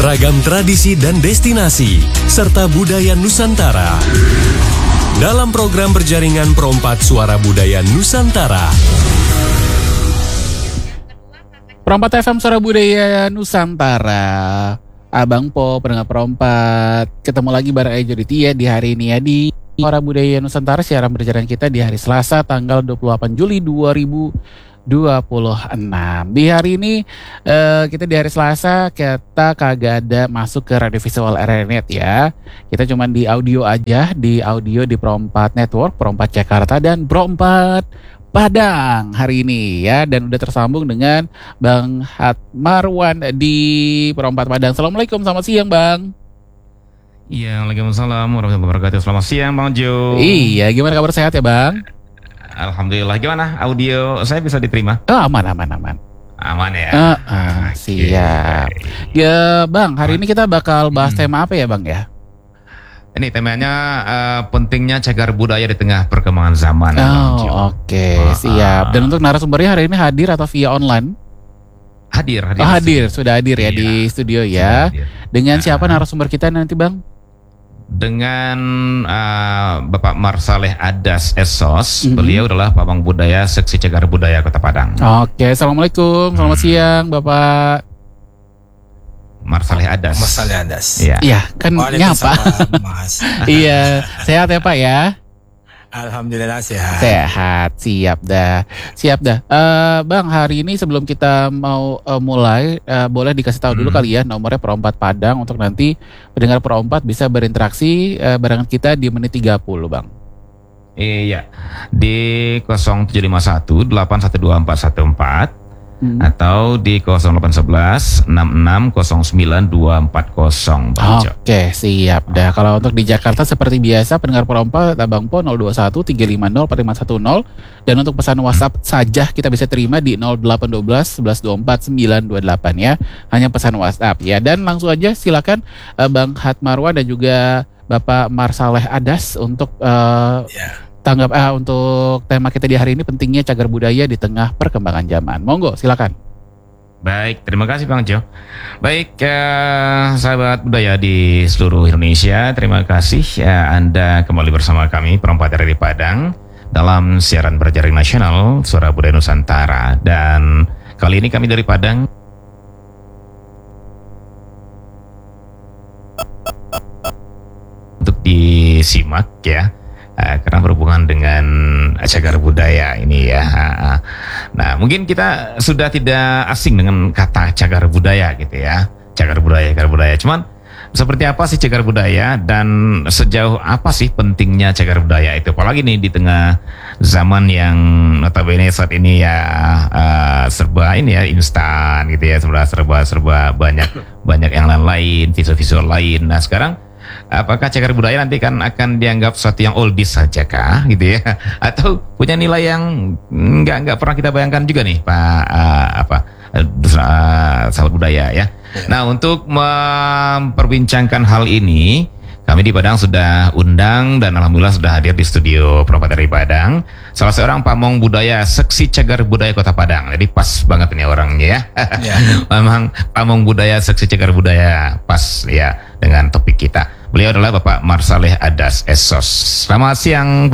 ragam tradisi dan destinasi, serta budaya Nusantara. Dalam program berjaringan Perompak Suara Budaya Nusantara. Perompak FM Suara Budaya Nusantara. Abang Po, pendengar Perompak. Ketemu lagi bareng Ejo Ditya di hari ini ya di Suara Budaya Nusantara, siaran berjalan kita di hari Selasa tanggal 28 Juli 2026. Di hari ini kita di hari Selasa kita kagak ada masuk ke radiovisual RRNet ya. Kita cuma di audio aja, di audio di Perompak Network, Perompak Jakarta dan Perompak Padang hari ini ya, dan udah tersambung dengan Bang Hatmarwan di Perompak Padang. Assalamualaikum, selamat siang Bang. Iya, waalaikumsalam warahmatullahi wabarakatuh. Selamat siang Bang Jo. Iya, gimana kabar, sehat ya Bang? Alhamdulillah. Gimana audio saya bisa diterima? Oh, aman. Aman ya. Siap. Ya Bang, hari ini kita bakal bahas tema apa ya Bang ya? Ini temanya pentingnya cagar budaya di tengah perkembangan zaman. Oke, siap. Dan untuk narasumbernya hari ini hadir atau via online? Hadir. Sudah hadir ya di studio ya. Dengan siapa narasumber kita nanti Bang? Dengan Bapak Marsaleh Adas Esos. Beliau adalah Pamong Budaya Seksi Cagar Budaya Kota Padang. Oke, assalamualaikum, selamat siang Bapak Marsaleh Adas. Iya, kan nyapa. Mas. Iya, sehat ya Pak ya? Alhamdulillah sehat. Siap dah. Bang, hari ini sebelum kita mau mulai, boleh dikasih tahu dulu kali ya nomornya Perompak Padang untuk nanti pendengar Perompak bisa berinteraksi barengan kita di menit 30 Bang. Iya, di 0751 812414 atau di 0811 6609 240 Bang Jo. Oke, siap dah. Kalau untuk di Jakarta seperti biasa pendengar Perompak Abang Po 021 350 4510, dan untuk pesan WhatsApp saja kita bisa terima di 0812 1124 928 ya. Hanya pesan WhatsApp ya. Dan langsung aja silakan Bang Hatmarwan dan juga Bapak Marsaleh Adas untuk tanggap untuk tema kita di hari ini, pentingnya cagar budaya di tengah perkembangan zaman. Monggo, silakan. Baik, terima kasih Bang Jo. Baik, sahabat budaya di seluruh Indonesia, terima kasih Anda kembali bersama kami Perompak dari Padang dalam siaran berjaring nasional Suara Budaya Nusantara. Dan kali ini kami dari Padang untuk disimak ya. Karena berhubungan dengan cagar budaya ini ya. Nah, mungkin kita sudah tidak asing dengan kata cagar budaya gitu ya. Cagar budaya. Cuman seperti apa sih cagar budaya dan sejauh apa sih pentingnya cagar budaya itu? Apalagi nih di tengah zaman yang notabene saat ini ya serba ini ya instan gitu ya, serba banyak yang lain, visual lain. Nah, sekarang apakah cagar budaya nanti kan akan dianggap sesuatu yang oldies saja kah gitu ya, atau punya nilai yang nggak pernah kita bayangkan juga nih Pak sahabat budaya ya. Nah, untuk memperbincangkan hal ini kami di Padang sudah undang dan alhamdulillah sudah hadir di studio Perompak dari Padang salah seorang pamong budaya Seksi Cagar Budaya Kota Padang. Jadi pas banget ini orangnya ya. Memang pamong budaya Seksi Cagar Budaya, pas ya dengan topik kita. Beliau adalah Bapak Marsaleh Adas Esos. Selamat siang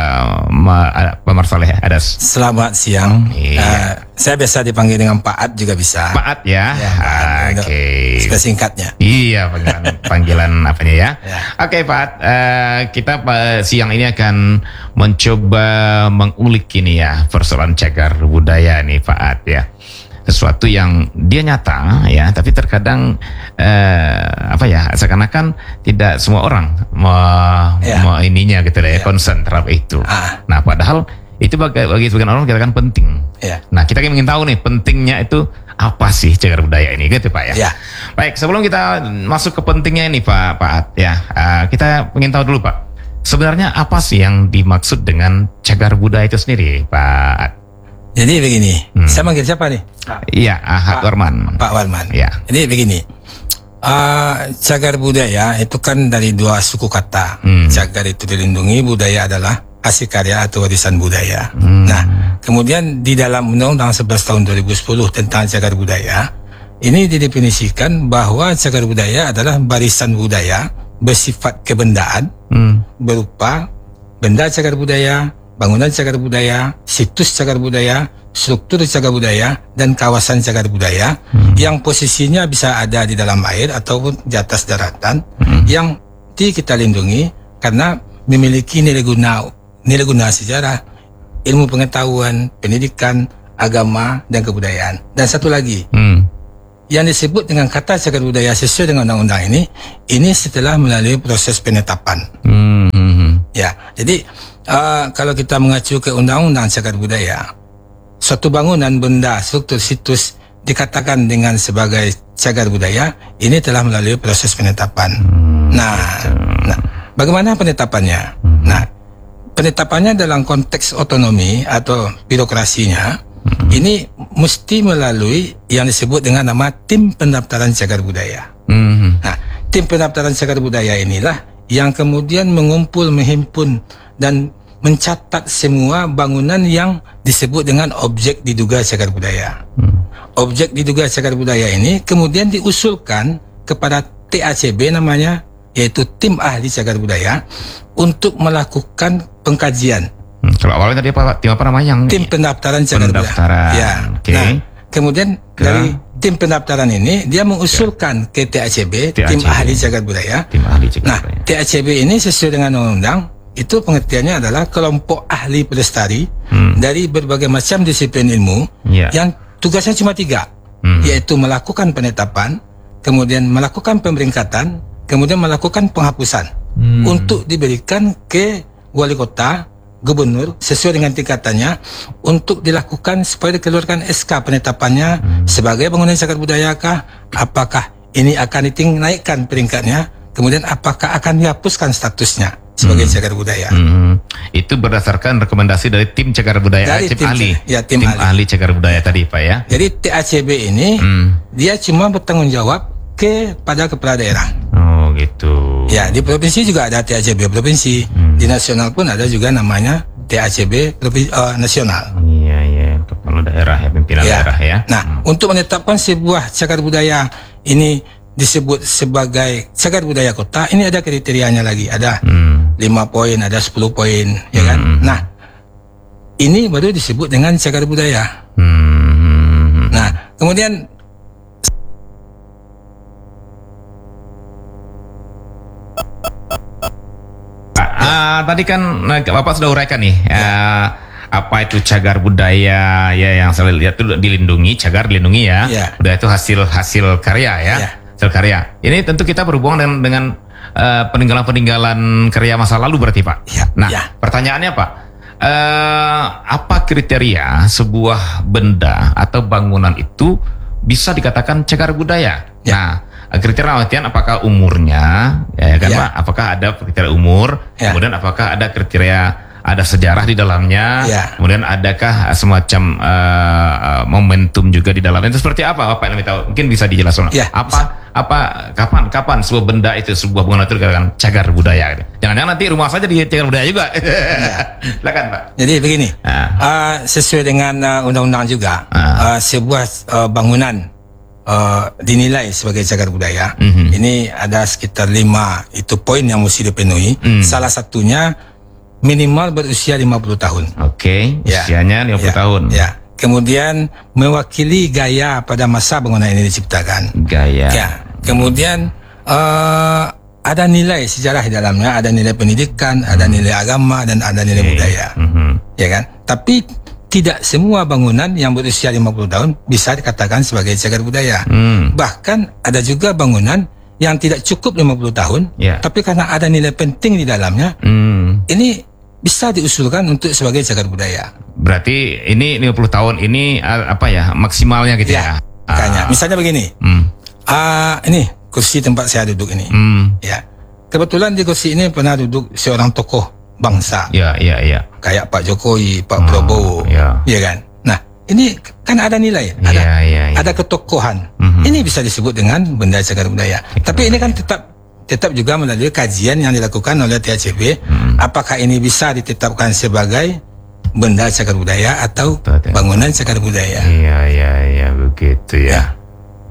Pak Marsaleh Adas. Selamat siang. Saya biasa dipanggil dengan Pak Ad juga bisa. Pak Ad ya. Oke. Sudah singkatnya. Iya, panggilan apanya ya. Oke Pak Ad, kita siang ini akan mencoba mengulik ini ya persoalan cagar budaya nih Pak Ad ya. Sesuatu yang dia nyata ya, tapi terkadang seakan-akan tidak semua orang ininya gitu ya, concern terhadap itu. Nah, padahal itu bagi sebagian orang kita kan penting. Nah, kita ingin tahu nih pentingnya itu apa sih cagar budaya ini gitu Pak ya. Baik, sebelum kita masuk ke pentingnya ini Pak Ad ya, kita ingin tahu dulu Pak, sebenarnya apa sih yang dimaksud dengan cagar budaya itu sendiri Pak Ad? Jadi begini, saya manggil siapa nih? Iya, Warman. Pak Warman. Ya. Jadi begini, cagar budaya itu kan dari dua suku kata. Cagar itu dilindungi, budaya adalah hasil karya atau warisan budaya. Nah, kemudian di dalam Undang-Undang 11 tahun 2010 tentang cagar budaya, ini didefinisikan bahwa cagar budaya adalah barisan budaya bersifat kebendaan berupa benda cagar budaya, bangunan cagar budaya, situs cagar budaya, struktur cagar budaya, dan kawasan cagar budaya yang posisinya bisa ada di dalam air ataupun di atas daratan yang kita lindungi karena memiliki nilai guna sejarah, ilmu pengetahuan, pendidikan, agama, dan kebudayaan. Dan satu lagi, yang disebut dengan kata cagar budaya sesuai dengan undang-undang ini setelah melalui proses penetapan. Ya, jadi kalau kita mengacu ke undang-undang cagar budaya, suatu bangunan, benda, struktur, situs dikatakan dengan sebagai cagar budaya, ini telah melalui proses penetapan. Nah, bagaimana penetapannya? Nah, penetapannya dalam konteks otonomi atau birokrasinya, ini mesti melalui yang disebut dengan nama tim pendaftaran cagar budaya. Nah, tim pendaftaran cagar budaya inilah yang kemudian mengumpul, menghimpun dan mencatat semua bangunan yang disebut dengan objek diduga cagar budaya. Objek diduga cagar budaya ini kemudian diusulkan kepada TACB namanya, yaitu tim ahli cagar budaya, untuk melakukan pengkajian. Kalau awalnya tadi tim apa namanya? Tim pendaftaran cagar budaya. Ya. Okay. Nah, kemudian dari tim pendaftaran ini dia mengusulkan ke TACB, tim ahli cagar budaya. Tim ahli cagar budaya. TACB ini sesuai dengan undang-undang itu pengertiannya adalah kelompok ahli pelestari dari berbagai macam disiplin ilmu yang tugasnya cuma 3, yaitu melakukan penetapan, kemudian melakukan pemeringkatan, kemudian melakukan penghapusan untuk diberikan ke wali kota, gubernur sesuai dengan tingkatannya untuk dilakukan supaya dikeluarkan SK penetapannya sebagai bangunan cagar budayakah, apakah ini akan dinaikkan peringkatnya, kemudian apakah akan dihapuskan statusnya sebagai cagar budaya. Itu berdasarkan rekomendasi dari tim cagar budaya, tim ahli. Ya, tim ahli cagar budaya tadi, Pak ya. Jadi TACB ini dia cuma bertanggung jawab kepada kepala daerah. Oh, gitu. Ya, di provinsi juga ada TACB provinsi. Di nasional pun ada juga namanya TACB nasional. Iya, kepala daerah ya, pimpinan daerah ya. Nah, untuk menetapkan sebuah cagar budaya ini disebut sebagai cagar budaya kota, ini ada kriterianya lagi, ada 5 poin, ada 10 poin, ya kan? Nah, ini baru disebut dengan cagar budaya. Nah, kemudian tadi kan Bapak sudah uraikan nih apa itu cagar budaya ya, yang saya lihat itu dilindungi, cagar dilindungi ya. Budaya itu hasil karya ya. Hasil karya. Ini tentu kita berhubungan dengan peninggalan-peninggalan karya masa lalu berarti, Pak. Pertanyaannya Pak, apa kriteria sebuah benda atau bangunan itu bisa dikatakan cagar budaya? Nah, kriteria artian apakah umurnya, ya kan Pak? Apakah ada kriteria umur? Kemudian apakah ada kriteria, ada sejarah di dalamnya? Kemudian adakah semacam momentum juga di dalamnya? Itu seperti apa Bapak yang lebih tahu? Mungkin bisa dijelaskan. Kapan sebuah benda itu, sebuah bangunan itu dikatakan cagar budaya? Jangan-jangan nanti rumah saja di cagar budaya juga. Silakan Pak. Jadi begini, sesuai dengan undang-undang juga, sebuah bangunan dinilai sebagai cagar budaya. Ini ada sekitar 5 itu poin yang mesti dipenuhi. Salah satunya minimal berusia 50 tahun. Usianya 50 tahun. Ya. Kemudian mewakili gaya pada masa bangunan ini diciptakan. Kemudian ada nilai sejarah di dalamnya, ada nilai pendidikan, ada nilai agama, dan ada nilai budaya. Ya kan? Tapi tidak semua bangunan yang berusia 50 tahun bisa dikatakan sebagai cagar budaya. Bahkan ada juga bangunan yang tidak cukup 50 tahun, tapi karena ada nilai penting di dalamnya, ini bisa diusulkan untuk sebagai cagar budaya. Berarti ini 50 tahun ini apa ya, maksimalnya gitu ya? Makanya, misalnya begini, ini kursi tempat saya duduk ini. Ya, kebetulan di kursi ini pernah duduk seorang tokoh bangsa. Kayak Pak Jokowi, Pak Prabowo, ya kan. Nah, ini kan ada nilai, ada ketokohan. Ini bisa disebut dengan benda cagar budaya. Tapi ini kan tetap juga melalui kajian yang dilakukan oleh TACB, apakah ini bisa ditetapkan sebagai benda cagar budaya atau bangunan cagar budaya. Iya begitu ya.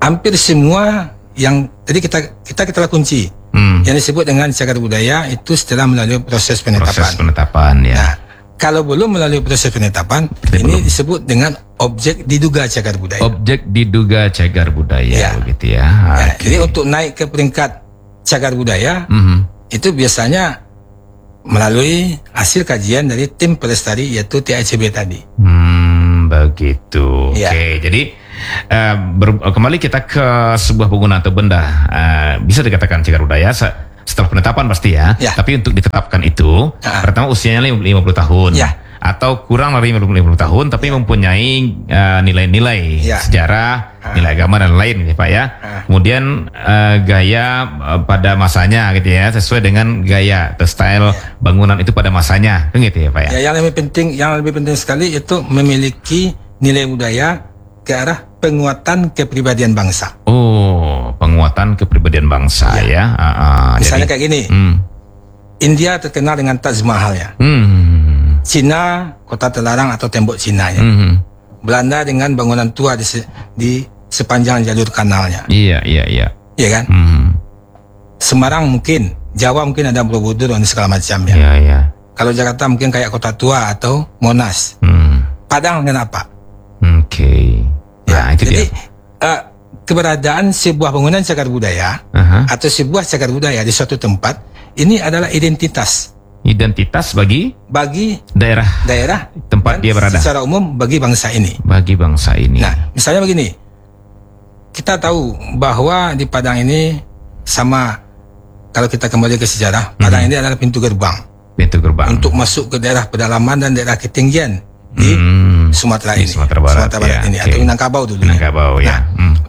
hampir semua yang tadi kita kunci yang disebut dengan cagar budaya itu setelah melalui proses penetapan. Proses penetapan ya. Nah, kalau belum melalui proses penetapan, ini disebut dengan objek diduga cagar budaya. Objek diduga cagar budaya, begitu ya. Jadi untuk naik ke peringkat cagar budaya, itu biasanya melalui hasil kajian dari tim pelestari yaitu TICB tadi. Begitu. Oke, jadi kembali kita ke sebuah bangunan atau benda bisa dikatakan cagar budaya setelah penetapan pasti ya. Tapi untuk ditetapkan itu pertama usianya 50 tahun atau kurang dari 50 tahun tapi mempunyai nilai-nilai sejarah, nilai agama dan lain ya Pak ya. Kemudian gaya pada masanya gitu ya, sesuai dengan gaya atau style bangunan itu pada masanya kan gitu ya Pak ya. Yang lebih penting sekali itu memiliki nilai budaya ke arah penguatan kepribadian bangsa. Oh, penguatan kepribadian bangsa ya. Misalnya kayak gini. India terkenal dengan Taj Mahal ya. Cina kota terlarang atau tembok Cina ya. Belanda dengan bangunan tua di sepanjang jalur kanalnya. Iya kan? Semarang mungkin, Jawa mungkin ada Borobudur dan segala macam ya. Kalau Jakarta mungkin kayak kota tua atau Monas. Padang kenapa? Jadi keberadaan sebuah bangunan cagar budaya atau sebuah cagar budaya di suatu tempat ini adalah identitas bagi daerah tempat dia berada. Secara umum bagi bangsa ini. Nah, misalnya begini. Kita tahu bahwa di Padang ini sama kalau kita kembali ke sejarah, Padang ini adalah pintu gerbang untuk masuk ke daerah pedalaman dan daerah ketinggian di Sumatera ini. Sumatera Barat ini atau Minangkabau dulu. Minangkabau ya.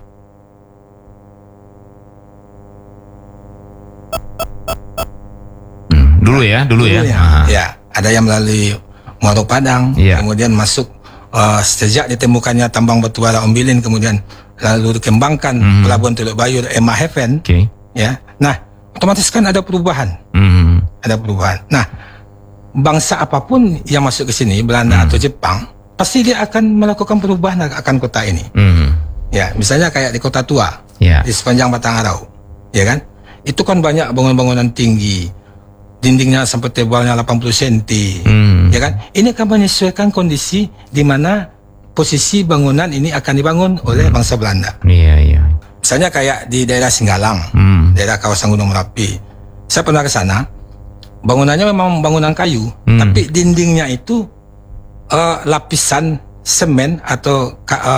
Dulu ya. Ya, ada yang melalui Muaro Padang, kemudian masuk sejak ditemukannya tambang batu bara Ombilin, kemudian lalu dikembangkan pelabuhan Teluk Bayur, Emma Haven. Ya, nah otomatis kan ada perubahan. Nah, bangsa apapun yang masuk ke sini, Belanda atau Jepang, pasti dia akan melakukan perubahan akan kota ini. Ya, misalnya kayak di Kota Tua, di sepanjang Batang Arau, ya kan? Itu kan banyak bangunan-bangunan tinggi, dindingnya sampai tebalnya 80 cm, ya kan? Ini akan menyesuaikan kondisi di mana posisi bangunan ini akan dibangun oleh bangsa Belanda. Misalnya kayak di daerah Singgalang, daerah kawasan Gunung Merapi. Saya pernah ke sana, bangunannya memang bangunan kayu, tapi dindingnya itu lapisan semen atau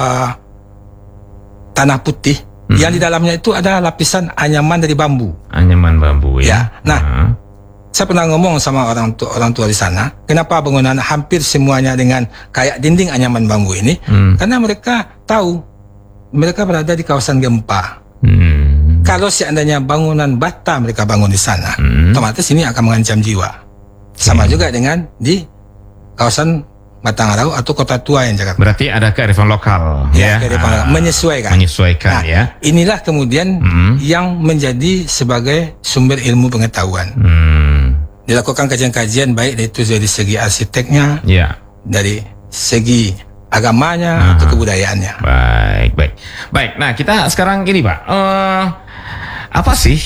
tanah putih, yang di dalamnya itu ada lapisan anyaman dari bambu. Ya. Nah, saya pernah ngomong sama orang tua di sana, kenapa bangunan hampir semuanya dengan kayak dinding anyaman bambu ini? Karena mereka tahu mereka berada di kawasan gempa. Kalau seandainya bangunan bata mereka bangun di sana, otomatis ini akan mengancam jiwa. Sama juga dengan di kawasan Batang Arau atau Kota Tua yang Jakarta. Berarti ada kearifan lokal, kearifan lokal, menyesuaikan. Ya. Inilah kemudian yang menjadi sebagai sumber ilmu pengetahuan. Dilakukan kajian-kajian baik dari segi arsiteknya, dari segi agamanya atau kebudayaannya. Baik. Nah, kita sekarang gini Pak, apa sih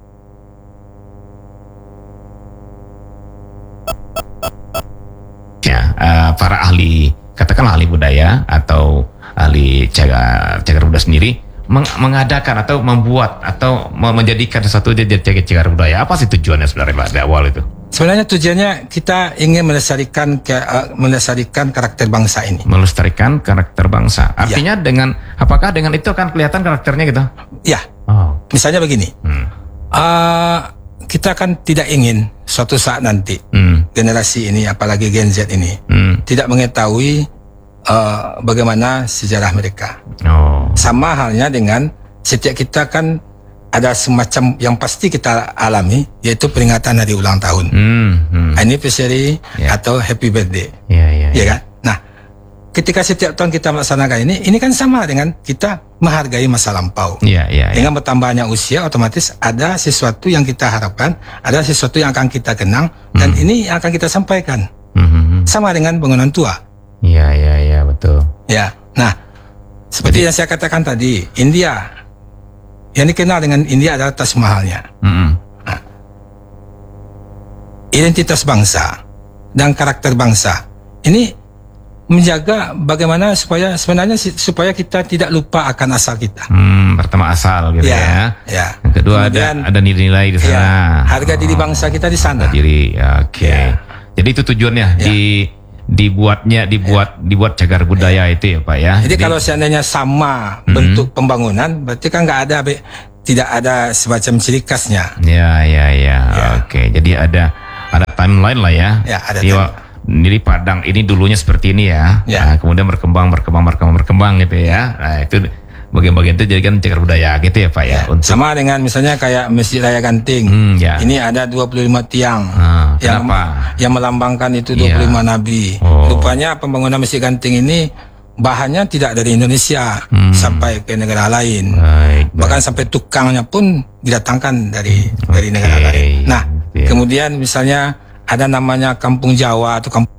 para ahli, katakanlah ahli budaya atau ahli cagar budaya sendiri mengadakan atau membuat atau menjadikan sesuatu jadi cagar budaya? Apa sih tujuannya sebenarnya Pak di awal itu? Sebenarnya tujuannya kita ingin melestarikan karakter bangsa ini. Melestarikan karakter bangsa. Artinya apakah dengan itu akan kelihatan karakternya gitu? Ya. Misalnya begini. Kita kan tidak ingin suatu saat nanti generasi ini, apalagi Gen Z ini, tidak mengetahui bagaimana sejarah mereka. Sama halnya dengan setiap kita kan ada semacam yang pasti kita alami, yaitu peringatan hari ulang tahun, anniversary atau happy birthday, ya kan? Nah, ketika setiap tahun kita melaksanakan ini kan sama dengan kita menghargai masa lampau. Dengan bertambahnya usia, otomatis ada sesuatu yang kita harapkan, ada sesuatu yang akan kita kenang, dan ini yang akan kita sampaikan. Sama dengan bangunan tua. Betul. Ya, nah, seperti yang saya katakan tadi, India Yang dikenal dengan India adalah Taj Mahalnya. Nah, identitas bangsa dan karakter bangsa ini menjaga bagaimana supaya kita tidak lupa akan asal kita. Pertama asal gitu ya. Yang kedua kemudian, ada nilai-nilai di sana. Ya, harga diri bangsa kita di sana. Harga diri, oke. Jadi itu tujuannya dibuat cagar budaya itu ya Pak ya. Jadi kalau seandainya sama bentuk pembangunan, berarti kan tidak ada semacam ciri khasnya. Ya. Oke. Jadi ada timeline lah ya. Ya, ada timeline. Jadi Padang ini dulunya seperti ini ya. Nah, kemudian berkembang gitu ya. Nah, itu bagian-bagian itu jadikan cagar budaya gitu ya Pak ya. Sama dengan misalnya kayak Masjid Raya Ganting. Ini ada 25 tiang yang melambangkan itu 25 nabi. Rupanya pembangunan Masjid Ganting ini bahannya tidak dari Indonesia sampai ke negara lain. Bahkan sampai tukangnya pun didatangkan dari negara lain. Nah, kemudian misalnya ada namanya Kampung Jawa atau Kampung